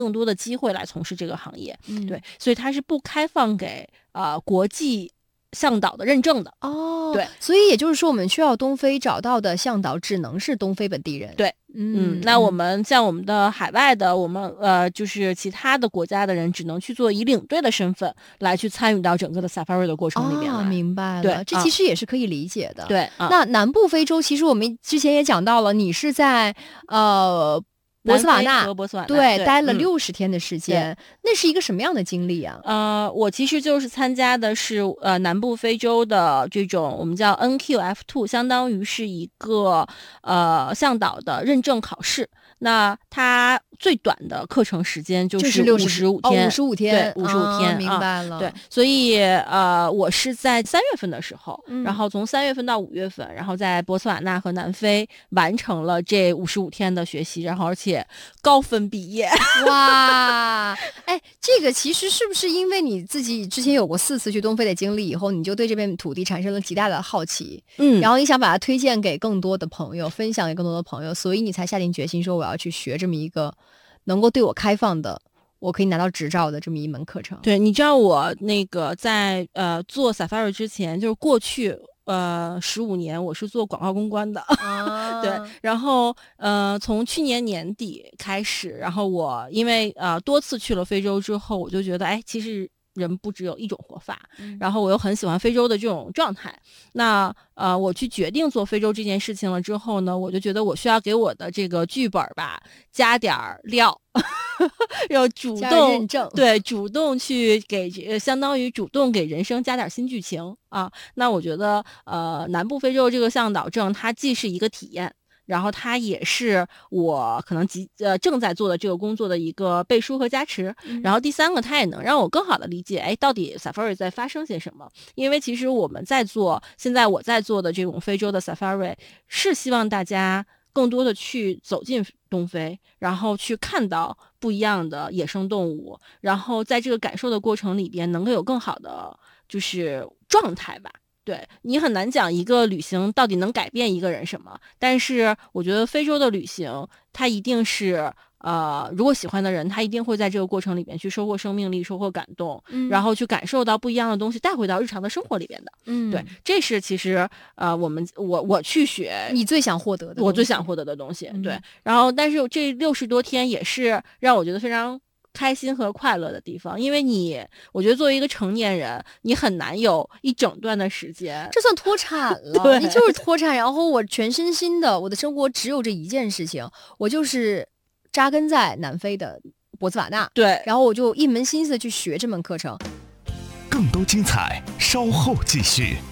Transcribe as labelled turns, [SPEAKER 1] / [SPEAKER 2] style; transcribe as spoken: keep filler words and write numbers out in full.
[SPEAKER 1] 更多的机会来从事这个行业。
[SPEAKER 2] 嗯，
[SPEAKER 1] 对，所以它是不开放给呃国际向导的认证的。
[SPEAKER 2] 哦，
[SPEAKER 1] 对，
[SPEAKER 2] 所以也就是说，我们去到东非找到的向导只能是东非本地人。
[SPEAKER 1] 对，
[SPEAKER 2] 嗯，
[SPEAKER 1] 嗯，那我们像我们的海外的，我们呃就是其他的国家的人，只能去做以领队的身份来去参与到整个的 safari 的过程里边来。
[SPEAKER 2] 啊，明白了，
[SPEAKER 1] 对，
[SPEAKER 2] 这其实也是可以理解的。
[SPEAKER 1] 啊、对，啊、
[SPEAKER 2] 那南部非洲，其实我们之前也讲到了，你是在呃。博斯瓦纳
[SPEAKER 1] 和波斯瓦纳
[SPEAKER 2] 对
[SPEAKER 1] 对
[SPEAKER 2] 待了
[SPEAKER 1] 嗯
[SPEAKER 2] 六十天的时间，那是一个什么样的经历啊？
[SPEAKER 1] 呃，我其实就是参加的是呃南部非洲的这种我们叫 N Q F 二，相当于是一个呃向导的认证考试。那它最短的课程时间就是五十五天，
[SPEAKER 2] 五十五天，
[SPEAKER 1] 对，五十五天、
[SPEAKER 2] 啊，明白了。
[SPEAKER 1] 对，所以呃，我是在三月份的时候，
[SPEAKER 2] 嗯、
[SPEAKER 1] 然后从三月份到五月份，然后在博斯瓦纳和南非完成了这五十五天的学习，然后而且高分毕业。
[SPEAKER 2] 哇，哎，这个其实是不是因为你自己之前有过四次去东非的经历以后，你就对这片土地产生了极大的好奇，
[SPEAKER 1] 嗯，
[SPEAKER 2] 然后你想把它推荐给更多的朋友，分享给更多的朋友，所以你才下定决心说我要去学这么一个能够对我开放的，我可以拿到执照的这么一门课程。
[SPEAKER 1] 对，你知道我那个在呃做 Safari 之前，就是过去呃十五年我是做广告公关的，
[SPEAKER 2] 啊、
[SPEAKER 1] 对，然后呃从去年年底开始，然后我因为呃多次去了非洲之后，我就觉得哎，其实人不只有一种活法，
[SPEAKER 2] 嗯、
[SPEAKER 1] 然后我又很喜欢非洲的这种状态。那呃，我去决定做非洲这件事情了之后呢，我就觉得我需要给我的这个剧本吧加点料，要主动
[SPEAKER 2] 认证，
[SPEAKER 1] 对，主动去给呃，相当于主动给人生加点新剧情啊。那我觉得呃，南部非洲这个向导证，它既是一个体验。然后它也是我可能即呃正在做的这个工作的一个背书和加持。
[SPEAKER 2] 嗯、
[SPEAKER 1] 然后第三个，它也能让我更好的理解，哎，到底 Safari 在发生些什么？因为其实我们在做，现在我在做的这种非洲的 Safari，是希望大家更多的去走进东非，然后去看到不一样的野生动物，然后在这个感受的过程里边，能够有更好的就是状态吧。对，你很难讲一个旅行到底能改变一个人什么，但是我觉得非洲的旅行它一定是呃，如果喜欢的人，他一定会在这个过程里面去收获生命力，收获感动，
[SPEAKER 2] 嗯、
[SPEAKER 1] 然后去感受到不一样的东西，带回到日常的生活里边的。
[SPEAKER 2] 嗯，
[SPEAKER 1] 对，这是其实呃，我们我我去学
[SPEAKER 2] 你最想获得的，
[SPEAKER 1] 我最想获得的东西。
[SPEAKER 2] 嗯、
[SPEAKER 1] 对，然后但是这六十多天也是让我觉得非常开心和快乐的地方，因为你，我觉得作为一个成年人，你很难有一整段的时间，
[SPEAKER 2] 这算脱产了。你就是脱产，然后我全身心的，我的生活只有这一件事情，我就是扎根在南非的博茨瓦纳，
[SPEAKER 1] 对，
[SPEAKER 2] 然后我就一门心思去学这门课程。
[SPEAKER 3] 更多精彩，稍后继续。